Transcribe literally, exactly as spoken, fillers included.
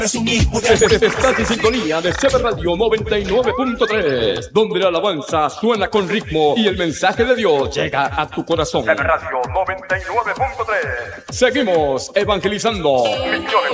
presumir, poder. Estás en sintonía de C B Radio noventa y nueve punto tres, donde la alabanza suena con ritmo y el mensaje de Dios llega a tu corazón. C B Radio noventa y nueve punto tres. Seguimos evangelizando. Misiones